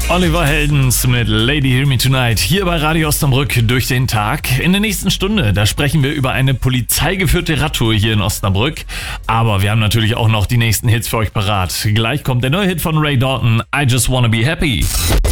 Oliver Heldens mit Lady Hear Me Tonight hier bei Radio Osnabrück durch den Tag. In der nächsten Stunde, da sprechen wir über eine polizeigeführte Radtour hier in Osnabrück. Aber wir haben natürlich auch noch die nächsten Hits für euch parat. Gleich kommt der neue Hit von Ray Dalton, I Just Wanna Be Happy.